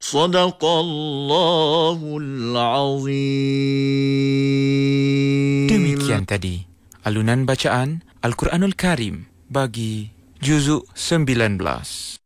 Sadaqallahul Azim. Demikian tadi alunan bacaan Al-Quranul Karim bagi juzuk 19.